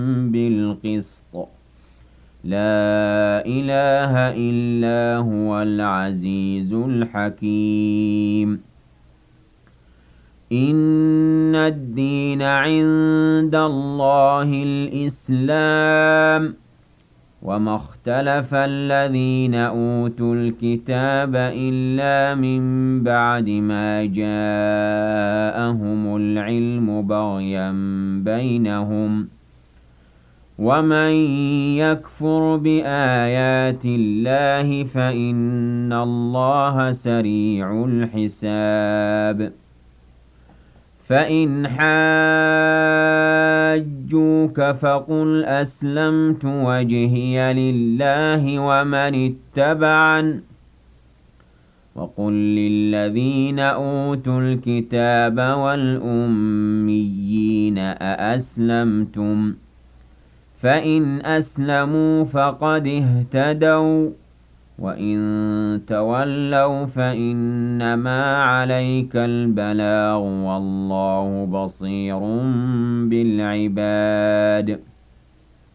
بالقسط لا إله إلا هو العزيز الحكيم إن الدين عند الله الإسلام وما اختلف الذين أوتوا الكتاب إلا من بعد ما جاءهم العلم بغيا بينهم ومن يكفر بآيات الله فإن الله سريع الحساب فإن حاجوك فقل أسلمت وجهي لله ومن اتبعن وقل للذين أوتوا الكتاب والأميين أأسلمتم فإن أسلموا فقد اهتدوا وإن تولوا فإنما عليك البلاغ والله بصير بالعباد